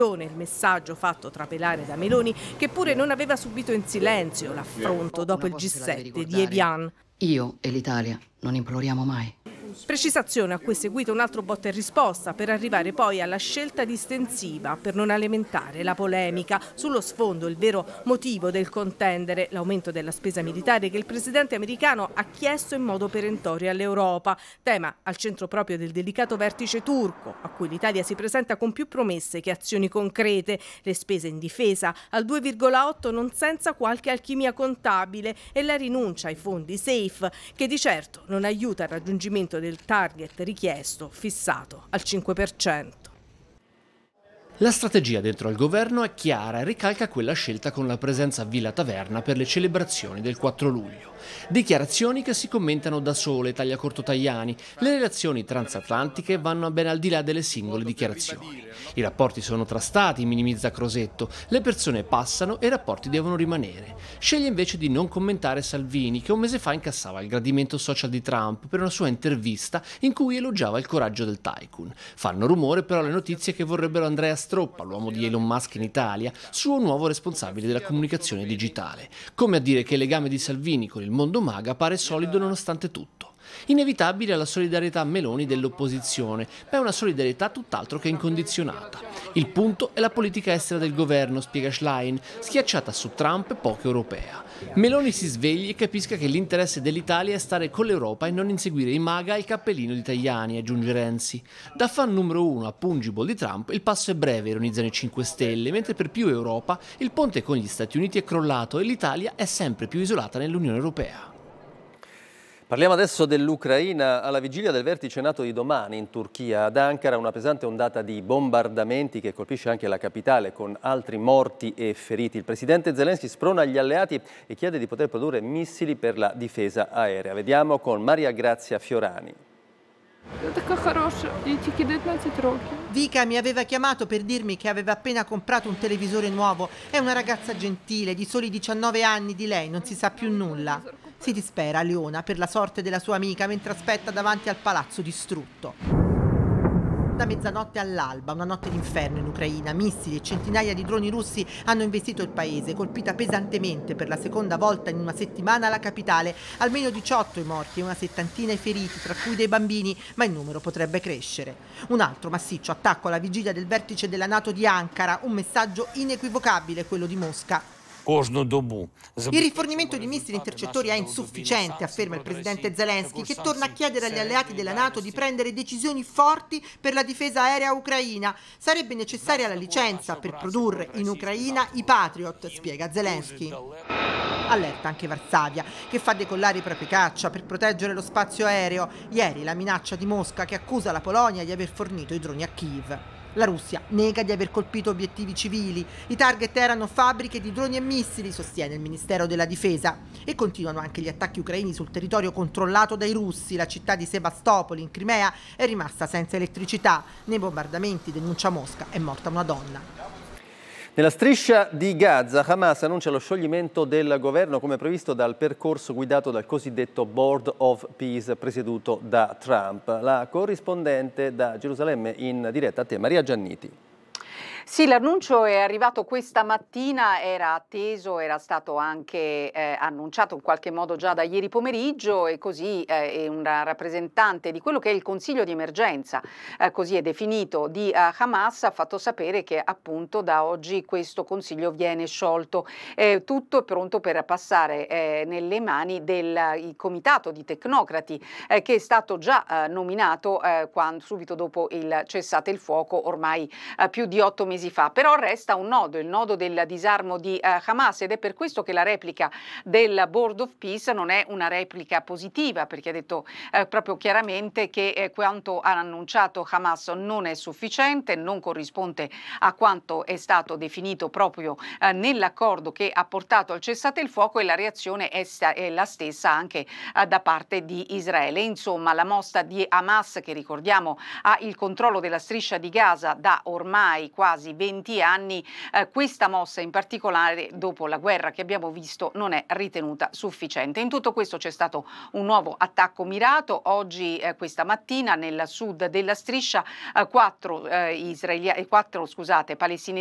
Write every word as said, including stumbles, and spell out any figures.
Il messaggio fatto trapelare da Meloni, che pure non aveva subito in silenzio l'affronto dopo il G sette di Evian. Io e l'Italia non imploriamo mai. Precisazione a cui è seguito un altro botta e risposta per arrivare poi alla scelta distensiva per non alimentare la polemica. Sullo sfondo il vero motivo del contendere, l'aumento della spesa militare che il presidente americano ha chiesto in modo perentorio all'Europa. Tema al centro proprio del delicato vertice turco, a cui l'Italia si presenta con più promesse che azioni concrete. Le spese in difesa al due virgola otto non senza qualche alchimia contabile e la rinuncia ai fondi safe, che di certo non aiuta al raggiungimento del target richiesto fissato al cinque per cento. La strategia dentro al governo è chiara e ricalca quella scelta con la presenza a Villa Taverna per le celebrazioni del quattro luglio. Dichiarazioni che si commentano da sole, taglia corto Tajani. Le relazioni transatlantiche vanno ben al di là delle singole dichiarazioni. I rapporti sono tra stati, minimizza Crosetto. Le persone passano e i rapporti devono rimanere. Sceglie invece di non commentare Salvini, che un mese fa incassava il gradimento social di Trump per una sua intervista in cui elogiava il coraggio del tycoon. Fanno rumore però le notizie che vorrebbero Andrea Stroppa, l'uomo di Elon Musk in Italia, suo nuovo responsabile della comunicazione digitale. Come a dire che il legame di Salvini con il mondo MAGA pare solido nonostante tutto. Inevitabile la solidarietà Meloni dell'opposizione, ma è una solidarietà tutt'altro che incondizionata. Il punto è la politica estera del governo, spiega Schlein, schiacciata su Trump e poco europea. Meloni si svegli e capisca che l'interesse dell'Italia è stare con l'Europa e non inseguire i MAGA e il cappellino di Tajani, aggiunge Renzi. Da fan numero uno a pungible di Trump il passo è breve, ironizzano i cinque Stelle, mentre per più Europa il ponte con gli Stati Uniti è crollato e l'Italia è sempre più isolata nell'Unione Europea. Parliamo adesso dell'Ucraina. Alla vigilia del vertice NATO di domani in Turchia, ad Ankara, una pesante ondata di bombardamenti che colpisce anche la capitale con altri morti e feriti. Il presidente Zelensky sprona gli alleati e chiede di poter produrre missili per la difesa aerea. Vediamo con Maria Grazia Fiorani. Vika mi aveva chiamato per dirmi che aveva appena comprato un televisore nuovo. È una ragazza gentile, di soli diciannove anni, di lei non si sa più nulla. Si dispera Leona per la sorte della sua amica mentre aspetta davanti al palazzo distrutto. Da mezzanotte all'alba, una notte d'inferno in Ucraina, missili e centinaia di droni russi hanno investito il paese, colpita pesantemente per la seconda volta in una settimana la capitale. Almeno diciotto i morti e una settantina i feriti, tra cui dei bambini, ma il numero potrebbe crescere. Un altro massiccio attacco alla vigilia del vertice della NATO di Ankara, un messaggio inequivocabile quello di Mosca. Il rifornimento di missili intercettori è insufficiente, afferma il presidente Zelensky, che torna a chiedere agli alleati della NATO di prendere decisioni forti per la difesa aerea ucraina. Sarebbe necessaria la licenza per produrre in Ucraina i Patriot, spiega Zelensky. Allerta anche Varsavia, che fa decollare i propri caccia per proteggere lo spazio aereo. Ieri la minaccia di Mosca che accusa la Polonia di aver fornito i droni a Kiev. La Russia nega di aver colpito obiettivi civili. I target erano fabbriche di droni e missili, sostiene il Ministero della Difesa. E continuano anche gli attacchi ucraini sul territorio controllato dai russi. La città di Sebastopol, in Crimea, è rimasta senza elettricità. Nei bombardamenti, denuncia Mosca, è morta una donna. Nella striscia di Gaza, Hamas annuncia lo scioglimento del governo come previsto dal percorso guidato dal cosiddetto Board of Peace presieduto da Trump. La corrispondente da Gerusalemme in diretta a te, Maria Gianniti. Sì, l'annuncio è arrivato questa mattina, era atteso, era stato anche eh, annunciato in qualche modo già da ieri pomeriggio e così eh, una rappresentante di quello che è il Consiglio di emergenza, eh, così è definito, di eh, Hamas ha fatto sapere che appunto da oggi questo Consiglio viene sciolto. Eh, tutto è pronto per passare eh, nelle mani del il comitato di tecnocrati eh, che è stato già eh, nominato eh, quando, subito dopo il cessate il fuoco ormai eh, più di otto mesi fa, però resta un nodo, il nodo del disarmo di uh, Hamas, ed è per questo che la replica del Board of Peace non è una replica positiva, perché ha detto uh, proprio chiaramente che eh, quanto ha annunciato Hamas non è sufficiente, non corrisponde a quanto è stato definito proprio uh, nell'accordo che ha portato al cessate il fuoco, e la reazione è, sta- è la stessa anche uh, da parte di Israele. Insomma, la mossa di Hamas, che ricordiamo ha il controllo della striscia di Gaza da ormai quasi quasi venti anni, eh, questa mossa in particolare dopo la guerra che abbiamo visto non è ritenuta sufficiente. In tutto questo c'è stato un nuovo attacco mirato oggi, eh, questa mattina nel sud della striscia, eh, quattro, eh, israelia- quattro scusate, palestinesi